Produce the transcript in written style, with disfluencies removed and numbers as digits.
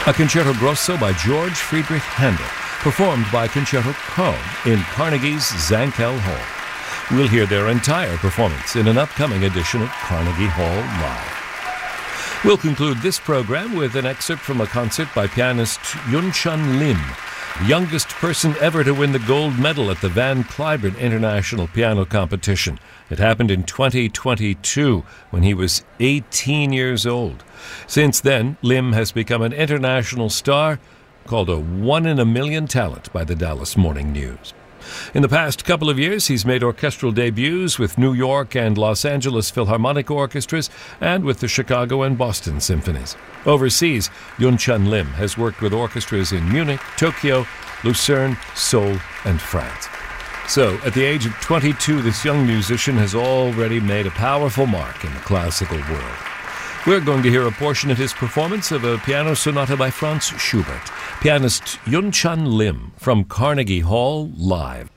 a concerto grosso by George Friedrich Handel, performed by Concerto Co. in Carnegie's Zankel Hall. We'll hear their entire performance in an upcoming edition of Carnegie Hall Live. We'll conclude this program with an excerpt from a concert by pianist Yun-Chun Lim, the youngest person ever to win the gold medal at the Van Cliburn International Piano Competition. It happened in 2022 when he was 18 years old. Since then, Lim has become an international star, called a one-in-a-million talent by the Dallas Morning News. In the past couple of years, he's made orchestral debuts with New York and Los Angeles Philharmonic Orchestras and with the Chicago and Boston Symphonies. Overseas, Yun-Chun Lim has worked with orchestras in Munich, Tokyo, Lucerne, Seoul, and France. So, at the age of 22, this young musician has already made a powerful mark in the classical world. We're going to hear a portion of his performance of a piano sonata by Franz Schubert. Pianist Yun-Chun Lim from Carnegie Hall Live.